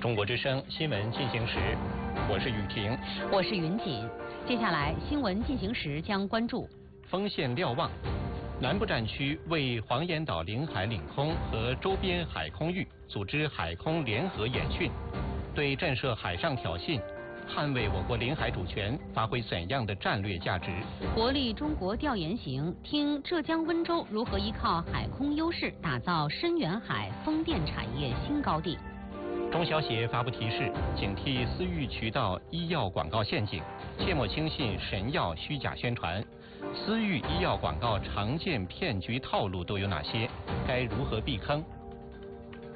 中国之声新闻进行时，我是雨婷， 我是云锦。接下来新闻进行时将关注： 丰县瞭望，南部战区为黄岩岛领海领空和周边海空域组织海空联合演训，对震慑海上挑衅、捍卫我国领海主权发挥怎样的战略价值？ 活力中国调研行，听浙江温州如何依靠海空优势打造深远海风电产业新高地。 中小企业发布提示，警惕私域渠道医药广告陷阱，切莫轻信神药虚假宣传。私域医药广告常见骗局套路都有哪些？该如何避坑？